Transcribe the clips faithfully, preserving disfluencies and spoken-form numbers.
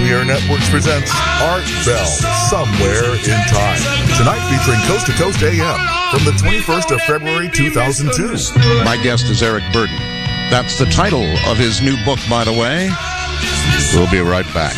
Premier Networks presents Art Bell, Somewhere in Time. Tonight featuring Coast to Coast A M from the twenty-first of February, two thousand two. My guest is Eric Burden. That's the title of his new book, by the way. We'll be right back.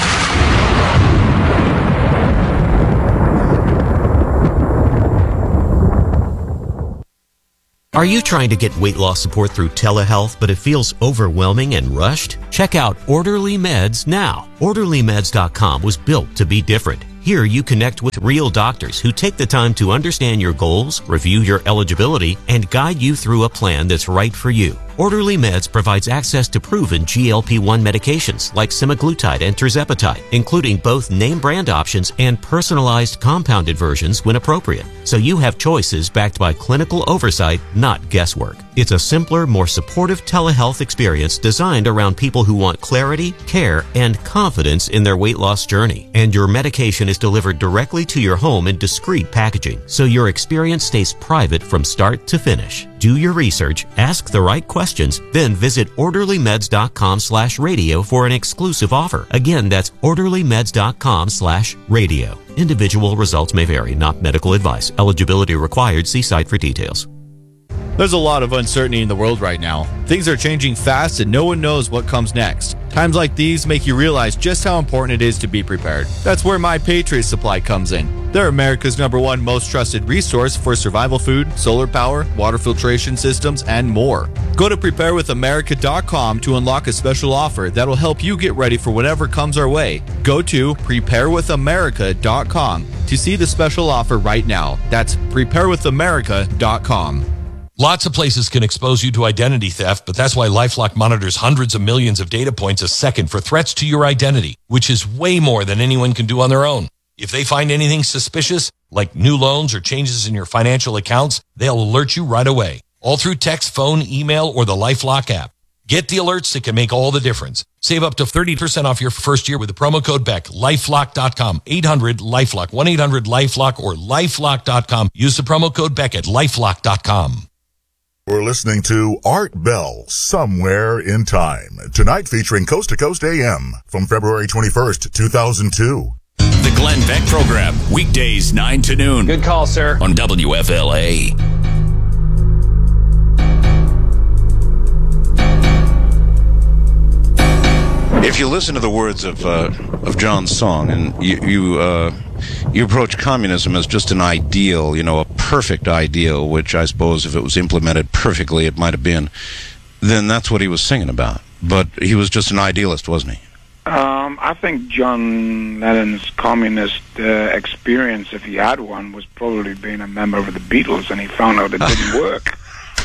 Are you trying to get weight loss support through telehealth, but it feels overwhelming and rushed? Check out Orderly Meds now. Orderly Meds dot com was built to be different. Here you connect with real doctors who take the time to understand your goals, review your eligibility, and guide you through a plan that's right for you. Orderly Meds provides access to proven G L P one medications like semaglutide and tirzepatide, including both name brand options and personalized compounded versions when appropriate. So you have choices backed by clinical oversight, not guesswork. It's a simpler, more supportive telehealth experience designed around people who want clarity, care, and confidence in their weight loss journey. And your medication is delivered directly to your home in discreet packaging, so your experience stays private from start to finish. Do your research, ask the right questions, then visit Orderly Meds dot com slash radio for an exclusive offer. Again, that's Orderly Meds dot com slash radio. Individual results may vary, not medical advice. Eligibility required. See site for details. There's a lot of uncertainty in the world right now. Things are changing fast and no one knows what comes next. Times like these make you realize just how important it is to be prepared. That's where My Patriot Supply comes in. They're America's number one most trusted resource for survival food, solar power, water filtration systems, and more. Go to prepare with america dot com to unlock a special offer that'll help you get ready for whatever comes our way. Go to prepare with america dot com to see the special offer right now. That's prepare with america dot com. Lots of places can expose you to identity theft, but that's why LifeLock monitors hundreds of millions of data points a second for threats to your identity, which is way more than anyone can do on their own. If they find anything suspicious, like new loans or changes in your financial accounts, they'll alert you right away, all through text, phone, email, or the LifeLock app. Get the alerts that can make all the difference. Save up to thirty percent off your first year with the promo code B E C K, lifelock dot com, eight hundred LifeLock, one eight hundred LifeLock, or lifelock dot com. Use the promo code B E C K at lifelock dot com. We're listening to Art Bell, Somewhere in Time. Tonight featuring Coast to Coast A M from February twenty-first, two thousand two. The Glenn Beck Program, weekdays nine to noon. Good call, sir. On W F L A. If you listen to the words of uh, of John's song, and you you, uh, you approach communism as just an ideal, you know, a perfect ideal, which I suppose if it was implemented perfectly, it might have been, then that's what he was singing about. But he was just an idealist, wasn't he? Um, I think John Lennon's communist uh, experience, if he had one, was probably being a member of the Beatles, and he found out it didn't work.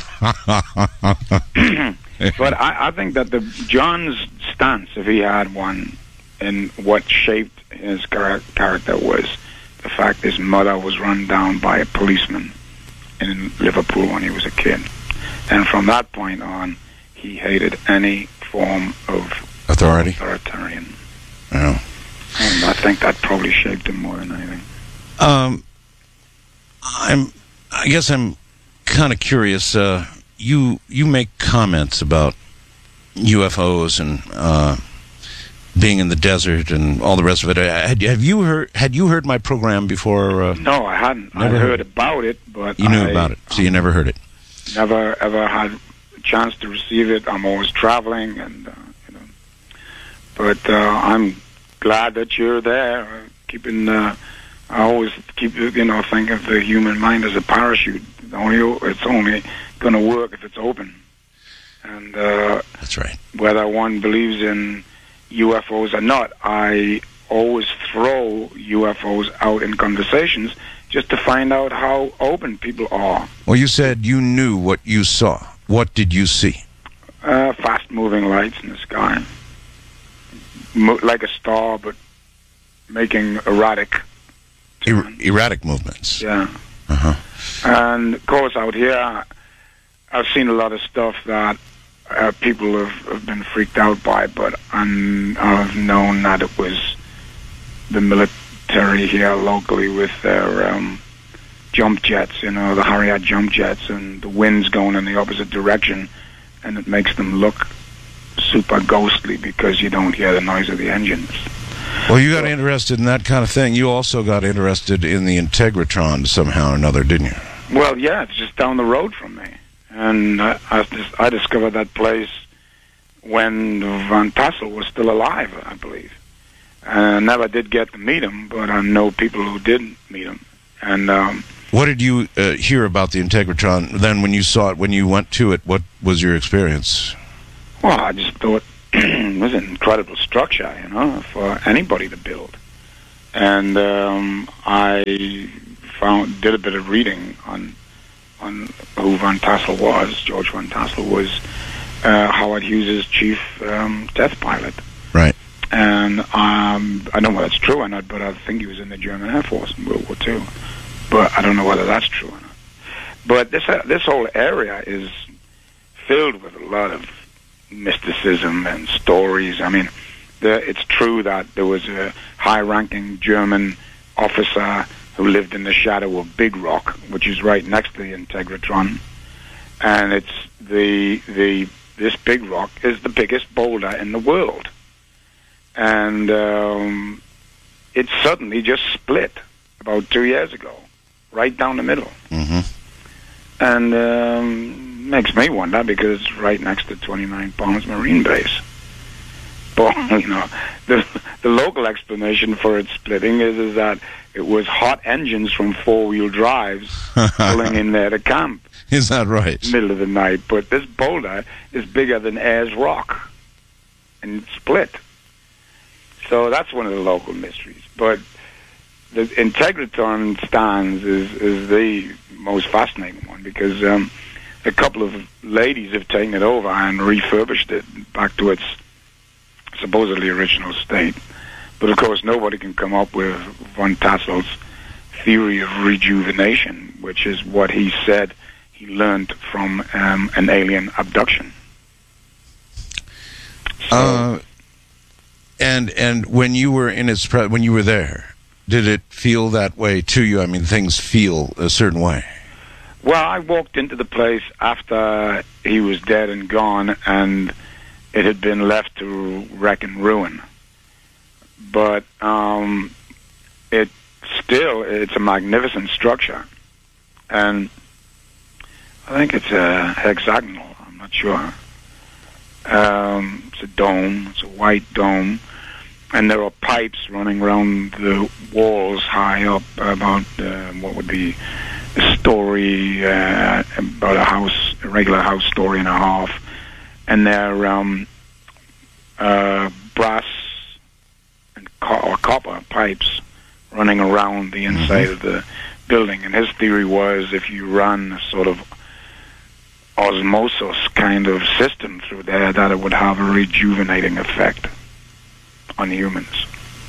But I, I think that the John's stance, if he had one, and what shaped his char- character was the fact his mother was run down by a policeman in Liverpool when he was a kid. And from that point on, he hated any form of authority. authoritarian. Yeah. And I think that probably shaped him more than anything. Um, I'm, I guess I'm kind of curious. Uh, you you make comments about U F Os and uh, being in the desert and all the rest of it. Had, have you heard? Had you heard my program before? Uh, no, I hadn't. I heard, heard about it, but you knew I, about it, so you never heard it. Never ever had a chance to receive it. I'm always traveling, and uh, you know. But uh, I'm glad that you're there, uh, keeping. Uh, I always keep, you know, think of the human mind as a parachute. Only it's only going to work if it's open. And uh, that's right. Whether one believes in U F Os or not, I always throw U F Os out in conversations just to find out how open people are. Well, you said you knew what you saw. What did you see? Uh, fast-moving lights in the sky, Mo- like a star, but making erratic. Er- erratic movements. Yeah. Uh-huh. And of course, out here, I've seen a lot of stuff that uh, people have, have been freaked out by, but I'm, I've known that it was the military here locally with their um, jump jets, you know, the Harrier jump jets, and the wind's going in the opposite direction, and it makes them look super ghostly because you don't hear the noise of the engines. Well, you got interested in that kind of thing. You also got interested in the Integratron somehow or another, didn't you? Well, yeah, it's just down the road from me. And I, I, just, I discovered that place when Van Tassel was still alive, I believe. And I never did get to meet him, but I know people who did meet him. And um, what did you uh, hear about the Integratron then when you saw it, when you went to it? What was your experience? Well, I just thought it was an incredible structure, you know, for anybody to build. And um, I found did a bit of reading on on who Van Tassel was. George Van Tassel was uh, Howard Hughes' chief um, test pilot. Right. And um, I don't know whether it's true or not, but I think he was in the German Air Force in World War Two. But I don't know whether that's true or not. But this uh, this whole area is filled with a lot of mysticism and stories. I mean, the, it's true that there was a high-ranking German officer who lived in the shadow of Big Rock, which is right next to the Integratron, and it's the the this Big Rock is the biggest boulder in the world, and um, it suddenly just split about two years ago, right down the middle, mm-hmm. and um, makes me wonder because it's right next to twenty-nine Palms Marine Base. But you know, the the local explanation for its splitting is is that it was hot engines from four-wheel drives pulling in there to camp. Is that right? Middle of the night. But this boulder is bigger than Ayers Rock, and it split. So that's one of the local mysteries. But the Integratron stands is is the most fascinating one because um, a couple of ladies have taken it over and refurbished it back to its supposedly original state. But of course, nobody can come up with Van Tassel's theory of rejuvenation, which is what he said he learned from um, an alien abduction. So, uh, and and when you were in its pre- when you were there, did it feel that way to you? I mean, things feel a certain way. Well, I walked into the place after he was dead and gone, and it had been left to wreck and ruin. But um, it still, it's a magnificent structure. And I think it's a hexagonal, I'm not sure. Um, it's a dome, it's a white dome. And there are pipes running around the walls high up about uh, what would be a story, uh, about a house, a regular house story and a half. And they're um, uh, brass and co- or copper pipes running around the inside mm-hmm. of the building. And his theory was if you run a sort of osmosis kind of system through there, that it would have a rejuvenating effect on humans.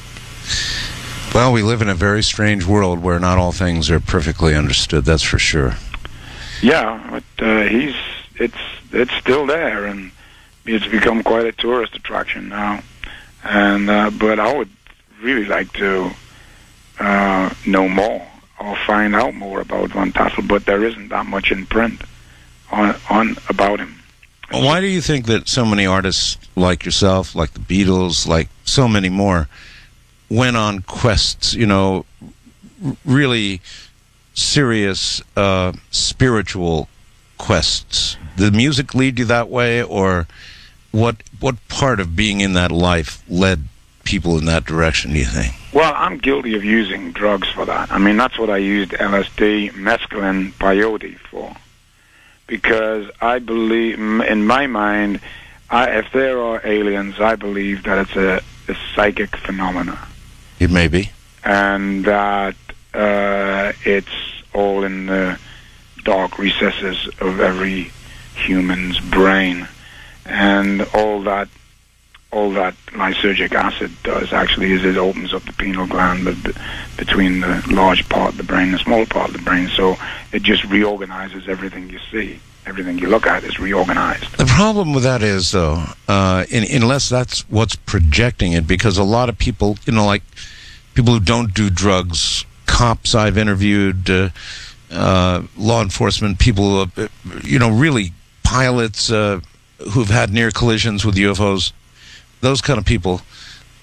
Well, we live in a very strange world where not all things are perfectly understood, that's for sure. Yeah, but uh, he's it's it's still there, and it's become quite a tourist attraction now. And uh, but I would really like to uh, know more or find out more about Van Tassel, but there isn't that much in print on on about him. Well, why do you think that so many artists like yourself, like the Beatles, like so many more, went on quests, you know, r- really serious uh, spiritual quests? Did the music lead you that way, or what what part of being in that life led people in that direction, do you think? Well, I'm guilty of using drugs for that. I mean, that's what I used L S D, mescaline, peyote for. Because I believe, in my mind, I, if there are aliens, I believe that it's a, a psychic phenomena. It may be. And that uh, it's all in the dark recesses of every human's brain. And all that all that lysergic acid does actually is it opens up the pineal gland b- between the large part of the brain and the small part of the brain. So it just reorganizes everything you see. Everything you look at is reorganized. The problem with that is, though, uh, in, unless that's what's projecting it, because a lot of people, you know, like people who don't do drugs, cops I've interviewed, uh, uh, law enforcement, people, uh, you know, really pilots uh, who've had near collisions with U F Os, those kind of people,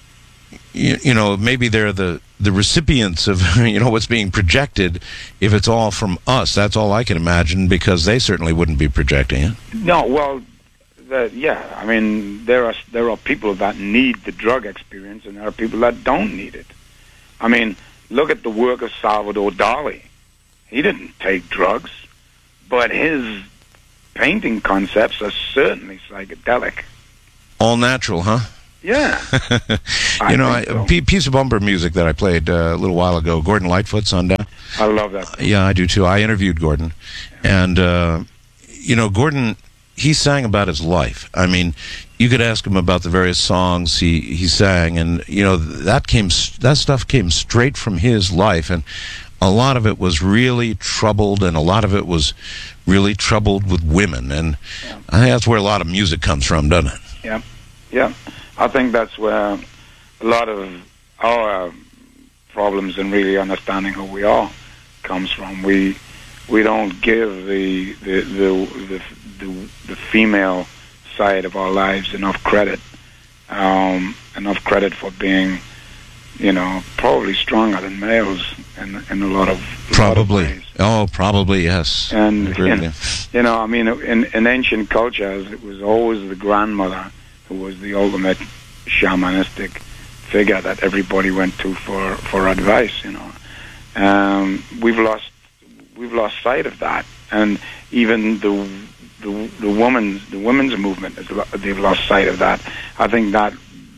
you, you know, maybe they're the, the recipients of, you know, what's being projected. If it's all from us, that's all I can imagine, because they certainly wouldn't be projecting it. No, well, the, yeah, I mean, there are there are people that need the drug experience, and there are people that don't need it. I mean, look at the work of Salvador Dali. He didn't take drugs, but his painting concepts are certainly psychedelic. All natural, huh? Yeah. you know, I, so. a piece of bumper music that I played uh, a little while ago, Gordon Lightfoot, Sundown. I love that. Uh, yeah, I do too. I interviewed Gordon. And, uh, you know, Gordon, he sang about his life. I mean, you could ask him about the various songs he, he sang, and, you know, that came that stuff came straight from his life. And a lot of it was really troubled, and a lot of it was really troubled with women. And yeah. I think that's where a lot of music comes from, doesn't it? Yeah, yeah. I think that's where a lot of our problems in really understanding who we are comes from. We we don't give the the the the, the, the female side of our lives enough credit, um, enough credit for being, you know, probably stronger than males in in a lot of probably. lot of ways. Oh, probably yes. And in, you know, I mean, in in ancient cultures, it was always the grandmother who was the ultimate shamanistic figure that everybody went to for, for advice. You know, um, we've lost we've lost sight of that, and even the the the women's the women's movement is they've lost sight of that. I think that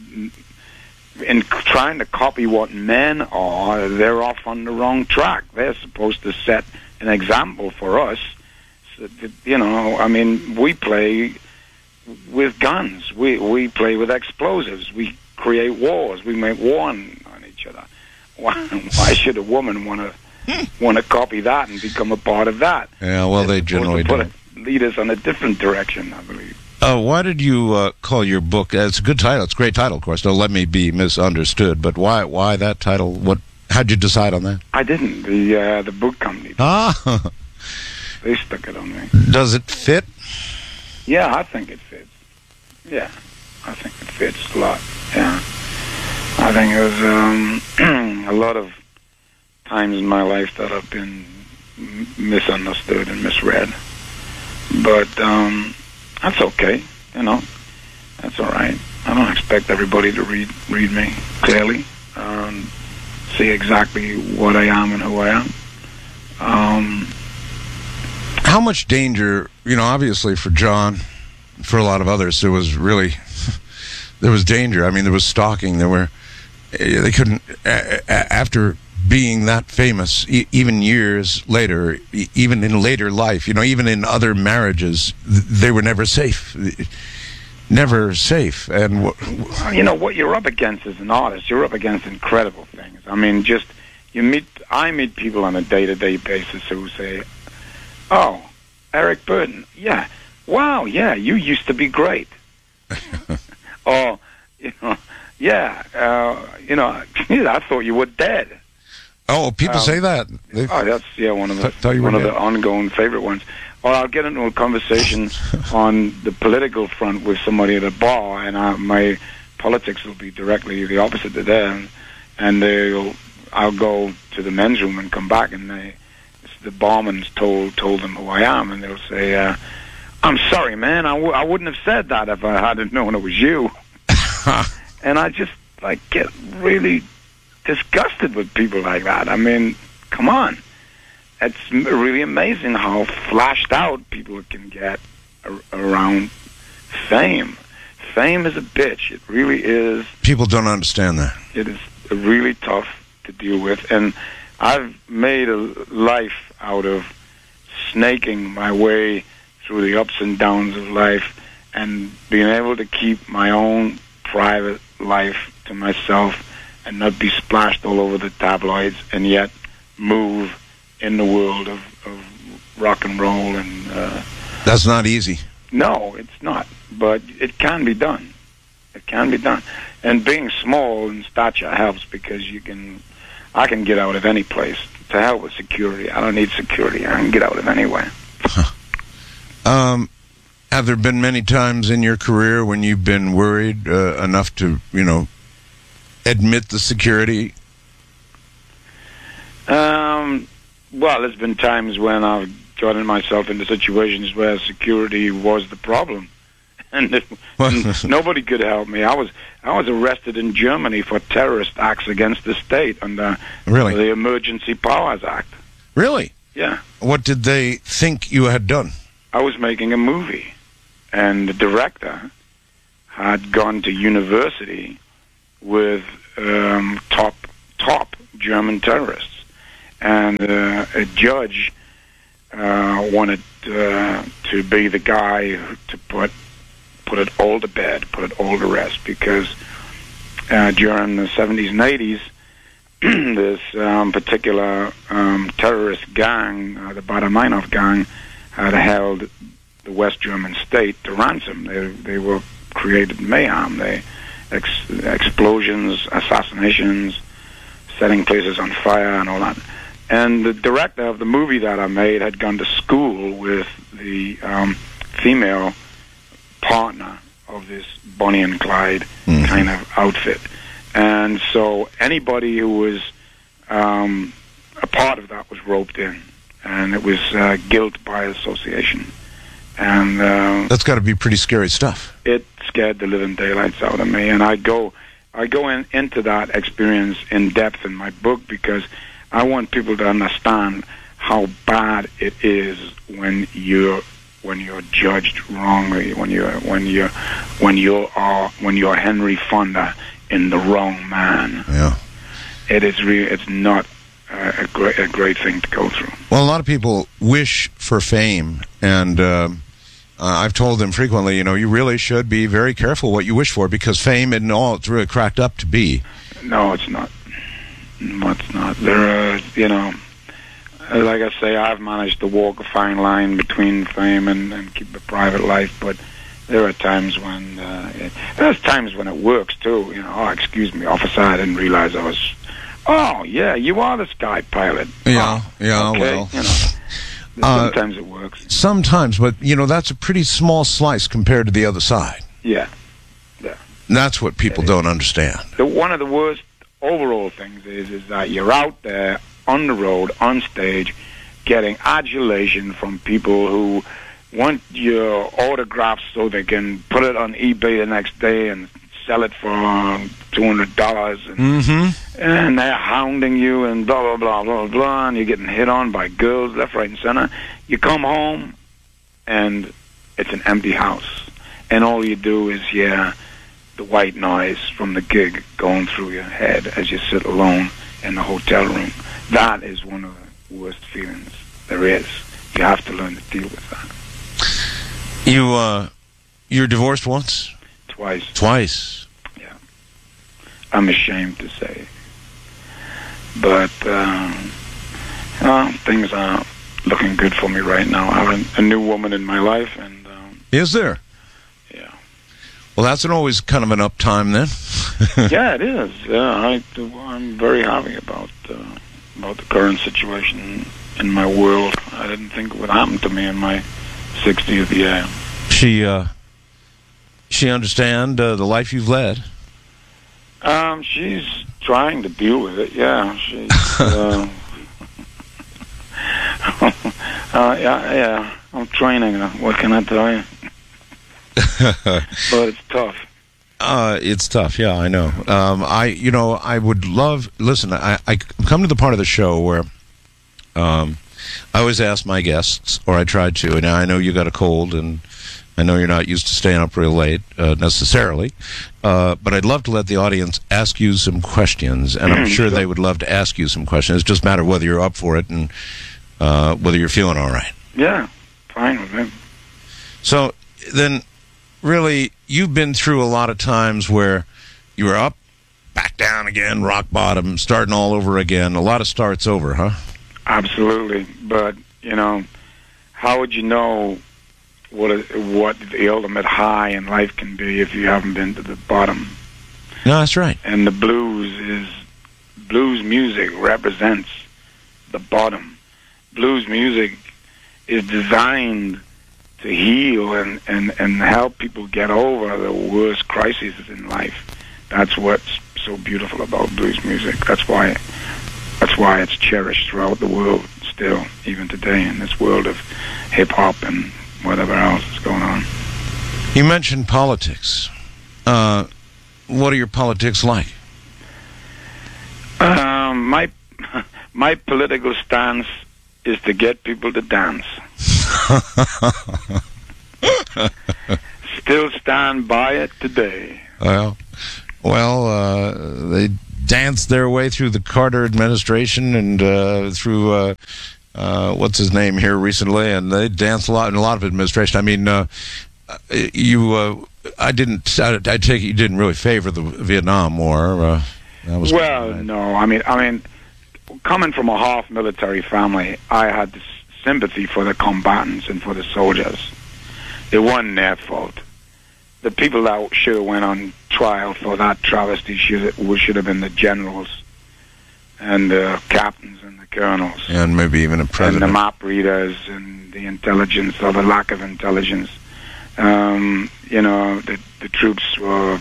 in trying to copy what men are, they're off on the wrong track. They're supposed to set an example for us. So that, you know, I mean, we play with guns. We we play with explosives. We create wars. We make war on, on each other. Why, why should a woman want to want to copy that and become a part of that? Yeah, well, they generally do. It, lead us on a different direction, I believe. Uh, why did you uh, call your book? Uh, it's a good title. It's a great title, of course. Don't let me be misunderstood. But why why that title? What? How'd you decide on that? I didn't. The uh, the book company. Ah. They stuck it on me. Does it fit? Yeah, I think it fits. Yeah, I think it fits a lot. Yeah, I think it was um, a lot of times in my life that I've been m- misunderstood and misread. But um, that's okay, you know. That's all right. I don't expect everybody to read read me clearly, um, see exactly what I am and who I am. Um, How much danger, you know, obviously for John, for a lot of others, there was really, there was danger. I mean, there was stalking. There were, they couldn't, after being that famous, even years later, even in later life, you know, even in other marriages, they were never safe. Never safe. And you know, what you're up against as an artist, you're up against incredible things. I mean, just, you meet, I meet people on a day-to-day basis who say, oh, Eric Burdon, yeah, wow, yeah, you used to be great. Or, you know, yeah, uh, you know, I thought you were dead. Oh, people um, say that. They've oh, that's, yeah, one of the t- one of the ongoing favorite ones. Or I'll get into a conversation on the political front with somebody at a bar, and I, my politics will be directly the opposite to them, and they'll, I'll go to the men's room and come back, and they, the barman's told told them who I am, and they'll say, uh, I'm sorry, man, I, w- I wouldn't have said that if I hadn't known it was you. And I just, like, get really disgusted with people like that. I mean, come on. It's really amazing how flashed out people can get ar- around fame. Fame is a bitch. It really is. People don't understand that. It is really tough to deal with, and I've made a life out of snaking my way through the ups and downs of life and being able to keep my own private life to myself and not be splashed all over the tabloids, and yet move in the world of, of rock and roll. And uh, that's not easy. No, it's not, but it can be done. It can be done. And being small in stature helps, because you can, I can get out of any place. To hell with security. I don't need security. I can get out of anywhere. Huh. Um, have there been many times in your career when you've been worried uh, enough to, you know, admit the security? Um, well, there's been times when I've gotten myself into situations where security was the problem, and, it, and nobody could help me. I was I was arrested in Germany for terrorist acts against the state under Really? the Emergency Powers Act. Really? Yeah. What did they think you had done? I was making a movie, and the director had gone to university with um, top top German terrorists, and uh, a judge uh, wanted uh, to be the guy who, to put put it all to bed, put it all to rest, because uh, during the seventies and eighties, this um, particular um, terrorist gang, uh, the Baader-Meinhof gang, had held the West German state to ransom. They they were created mayhem. They ex- explosions, assassinations, setting places on fire, and all that. And the director of the movie that I made had gone to school with the um, female partner of this Bonnie and Clyde mm-hmm. kind of outfit. And so anybody who was um, a part of that was roped in, and it was uh, guilt by association. And uh, that's got to be pretty scary stuff. It scared the living daylights out of me, and I go, I go in, into that experience in depth in my book, because I want people to understand how bad it is when you're when you're judged wrongly, when you're when you when you are when you're Henry Fonda in The Wrong Man. Yeah, it is really it's not uh, a great a great thing to go through. Well, a lot of people wish for fame, and uh, uh, I've told them frequently, you know, you really should be very careful what you wish for, because fame isn't all it's really cracked up to be. No, it's not. No, it's not. There are, you know, like I say, I've managed to walk a fine line between fame and, and keep a private life, but there are times when uh, it, there's times when it works too. You know, oh, excuse me, officer, I didn't realize I was. Oh, yeah, you are the Sky Pilot. Yeah, oh, yeah, okay. well, you know, sometimes uh, it works. Sometimes, but you know, that's a pretty small slice compared to the other side. Yeah, yeah. And that's what people don't understand. The, one of the worst overall things is is that you're out there on the road, on stage, getting adulation from people who want your autographs so they can put it on eBay the next day and sell it for two hundred dollars. And, mm-hmm. and they're hounding you and blah, blah, blah, blah, blah, and you're getting hit on by girls left, right, and center. You come home, and it's an empty house. And all you do is hear the white noise from the gig going through your head as you sit alone in the hotel room. That is one of the worst feelings there is. You have to learn to deal with that. You, uh, you're divorced once? Twice. Twice? Yeah. I'm ashamed to say. But, um, well, things are looking good for me right now. I have a, a new woman in my life, and... Um, is there? Yeah. Well, that's an always kind of an up time then. Yeah, it is. Yeah, I, I'm very happy about uh, about the current situation in my world. I didn't think it would happen to me in my sixtieth year. She, uh, she understand uh, the life you've led? Um, she's trying to deal with it. Yeah, she's. uh, uh, yeah, yeah. I'm training her. What can I tell you? But it's tough. Uh, it's tough, yeah, I know. Um, I, you know, I would love. Listen, I, I come to the part of the show where um, I always ask my guests, or I tried to. And I know you got a cold, and I know you're not used to staying up real late uh, necessarily. Uh, but I'd love to let the audience ask you some questions, and I'm sure they would love to ask you some questions. It just matter whether you're up for it and uh, whether you're feeling all right. Yeah, fine with me. So then. Really, you've been through a lot of times where you were up, back down again, rock bottom, starting all over again. A lot of starts over, huh? Absolutely. But, you know, how would you know what a, what the ultimate high in life can be if you haven't been to the bottom? No, that's right. And the blues is, blues music represents the bottom. Blues music is designed to heal and, and, and help people get over the worst crises in life. That's what so beautiful about blues music. That's why that's why it's cherished throughout the world still, even today, in this world of hip-hop and whatever else is going on. You mentioned politics. Uh, what are your politics like? Um, my my political stance is to get people to dance. Still stand by it today. Well, well, uh, they danced their way through the Carter administration and uh, through uh, uh, what's his name here recently, and they danced a lot in a lot of administration. I mean, uh, you, uh, I didn't. I, I take it you didn't really favor the Vietnam War. Uh, that was well, right. no. I mean, I mean, coming from a half military family, I had this sympathy for the combatants and for the soldiers. It wasn't their fault. The people that should have went on trial for that travesty should have, should have been the generals and the captains and the colonels. And maybe even a president. And the map readers and the intelligence or the lack of intelligence. Um, you know, the, the troops were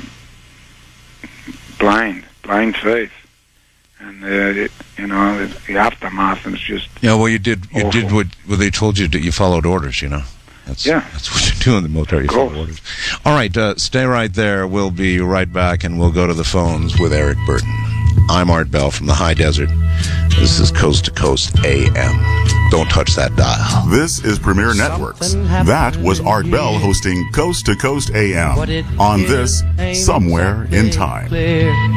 blind, blind faith. And, uh, it, you know, the, the aftermath was just Yeah, well, you did you awful. did what, what they told you to. You followed orders, you know. That's, yeah. That's what you do in the military. You follow orders. All right, uh, stay right there. We'll be right back, and we'll go to the phones with Eric Burton. I'm Art Bell from the High Desert. This is Coast to Coast A M. Don't touch that dial. This is Premier Networks. That was Art Bell hosting Coast to Coast A M on this Somewhere in Time.